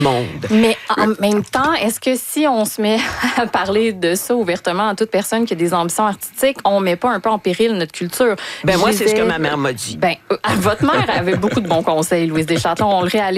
monde. Mais en même temps, est-ce que si on se met à parler de ça ouvertement à toute personne qui a des ambitions artistiques, on met pas un peu en péril notre culture? Moi, c'est ce que ma mère m'a dit. Votre mère avait beaucoup de bons conseils, Louise Deschâtelons, on le réalise.